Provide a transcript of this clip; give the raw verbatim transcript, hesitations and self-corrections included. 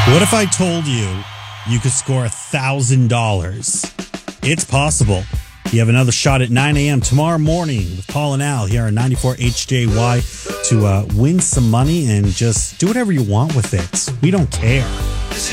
What if I told you you could score one thousand dollars? It's possible. You have another shot at nine a.m. tomorrow morning with Paul and Al here on ninety-four H J Y to uh, win some money and just do whatever you want with it. We don't care.